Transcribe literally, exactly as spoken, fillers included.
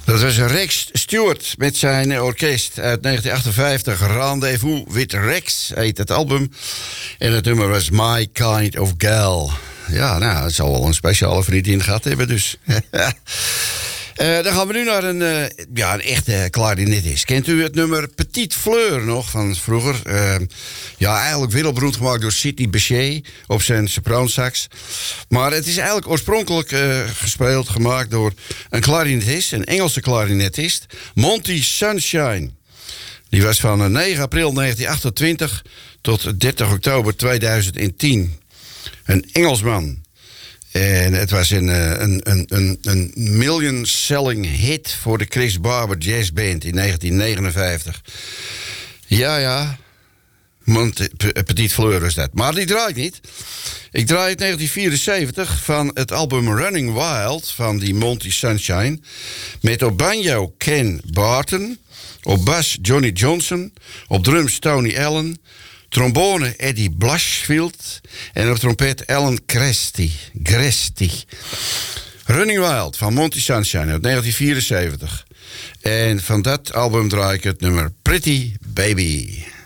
Dat was Rex Stewart met zijn orkest uit negentien achtenvijftig. Rendezvous with Rex heet het album. En het nummer was My Kind of Gal. Ja, nou, het zal wel een speciale vriendin gehad hebben dus. Uh, dan gaan we nu naar een, uh, ja, een echte klarinetist. Kent u het nummer Petite Fleur nog van vroeger? Uh, ja, eigenlijk wereldberoemd gemaakt door Sidney Bechet op zijn sopraansax. Maar het is eigenlijk oorspronkelijk uh, gespeeld, gemaakt door een klarinetist, een Engelse klarinetist, Monty Sunshine. Die was van negen april negentien achtentwintig tot dertig oktober tweeduizend tien. Een Engelsman. En het was een, een, een, een, een million-selling hit voor de Chris Barber Jazz Band in negentien negenenvijftig. Ja, ja. Mont- Petite Fleur was dat. Maar die draai ik niet. Ik draai het negentien vierenzeventig van het album Running Wild van die Monty Sunshine. Met op banjo Ken Barton, op bas Johnny Johnson, op drums Tony Allen, trombone Eddie Blanchfield en op trompet Alan Gresti. Gresti. Running Wild van Monty Sunshine uit negentien vierenzeventig. En van dat album draai ik het nummer Pretty Baby.